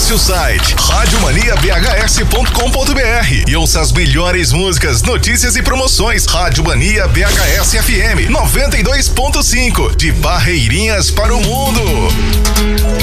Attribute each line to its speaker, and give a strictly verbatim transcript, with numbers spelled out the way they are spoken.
Speaker 1: Acesse o site rádio mania b h s ponto com ponto b r e ouça as melhores músicas, notícias e promoções. Rádio Mania B H S F M noventa e dois ponto cinco, de Barreirinhas para o mundo.